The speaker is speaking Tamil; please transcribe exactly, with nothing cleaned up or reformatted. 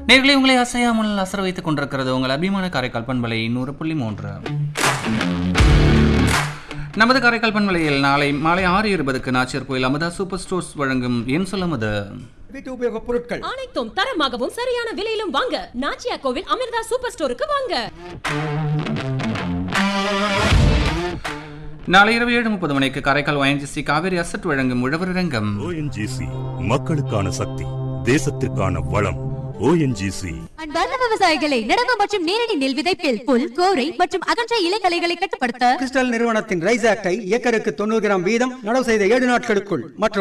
நேர்களை உங்களை அசையாமல் அசர வைத்துக் கொண்டிருக்கிறது உங்கள் அபிமான காரைக்கால் பண்பலை நூறு புள்ளி மூன்று. நமது காரைக்கால் பண்பலையில் நாளை மாலை ஆறு இருபதுக்கு நாச்சியார் கோயில் அமுதா சூப்பர் ஸ்டோர்ஸ் வழங்கும் என் சொல்லமது வீட்டு உபயோக பொருட்கள் அனைத்தும் தரமாகவும் சரியான விலையிலும் வாங்க நாச்சியார் கோவில் அமிர்தா சூப்பர் ஸ்டோருக்கு வாங்க. நாளை இரவு ஏழு முப்பது மணிக்கு காரைக்கால் ஒய்என்ஜிசி காவேரி அசட் வழங்கும் உழவர் ரங்கம். ஓஎன்ஜிசி மக்களுக்கான சக்தி, தேசத்திற்கான வளம். ஓஎன்ஜிசி. அன்பார்ந்த விவசாயிகளை, நடவு மற்றும் நேரடி நெல் விதைப்பில் புல், கோரை மற்றும் அகன்ற இலைகளைகளை கட்டுப்படுத்த கிறிஸ்டல் நிறுவனத்தின் ரைஸ் ஆக்டை ஏக்கருக்கு தொண்ணூறு கிராம் வீதம் நடவு செய்த ஏழு நாட்களுக்குள் மற்றும்